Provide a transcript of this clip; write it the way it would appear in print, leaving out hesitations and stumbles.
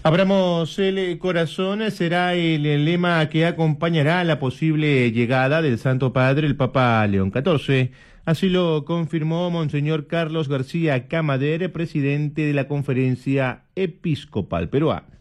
Abramos el corazón será el lema que acompañará la posible llegada del Santo Padre, el Papa León XIV. Así lo confirmó Monseñor Carlos García Camader, presidente de la Conferencia Episcopal Peruana.